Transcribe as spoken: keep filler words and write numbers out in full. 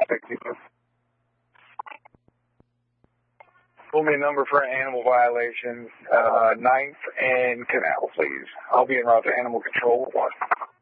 Thank you. Pull me a number for animal violations, uh, ninth and Canal, please. I'll be en route to animal control. One.